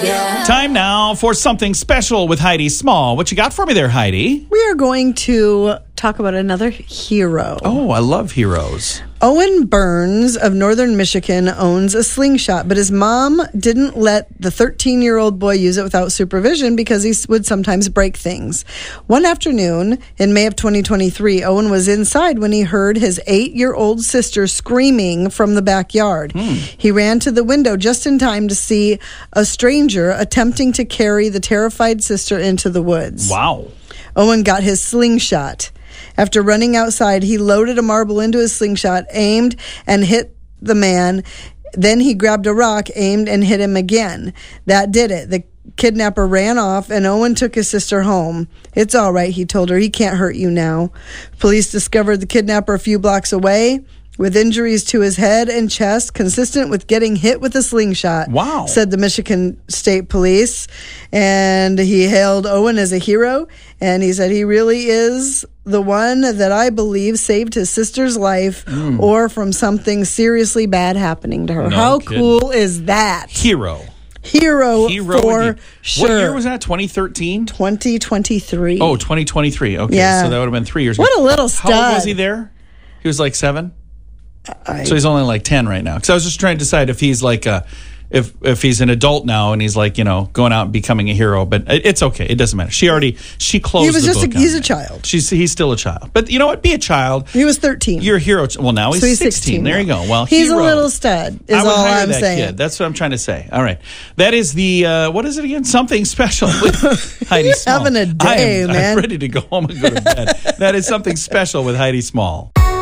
Time now for something special with Heidi Small. What you got for me there, Heidi? We are going to talk about another hero. Oh, I love heroes. Owen Burns of northern Michigan owns a slingshot, but his mom didn't let the 13-year-old boy use it without supervision because he would sometimes break things. One afternoon in May of 2023, Owen was inside when he heard his 8-year-old sister screaming from the backyard. He ran to the window just in time to see a stranger attempting to carry the terrified sister into the woods. Wow. Owen got his slingshot. After running outside, he loaded a marble into his slingshot, aimed, and hit the man. Then he grabbed a rock, aimed, and hit him again. That did it. The kidnapper ran off, and Owen took his sister home. "It's all right," he told her. "He can't hurt you now." Police discovered the kidnapper a few blocks away with injuries to his head and chest consistent with getting hit with a slingshot. Wow. Said the Michigan State Police. And he hailed Owen as a hero, and he said he really is the one that I believe saved his sister's life or from something seriously bad happening to her. No How kidding. cool is that? Hero Hero for indeed. sure. What year was that? 2013? 2023. Oh, 2023. Okay, Yeah. so that would have been 3 years What ago. a little stud. How old was he there? He was like 7? So he's only like 10 right now. Because I was just trying to decide if he's like if he's an adult now and he's like, going out and becoming a hero. But it's okay. It doesn't matter. She closed He was the just book he's on a it. child. He's still a child. But you know what? Be a child. He was 13. You're a hero. Well, now he's, So he's 16. There you now. go. Well, he's hero. a little stud, is I would all hire I'm that saying. kid. That's what I'm trying to say. All right. That is the, what is it again? Something special with Heidi Small. having a day, man. I'm ready to go home and go to bed. That is something special with Heidi Small.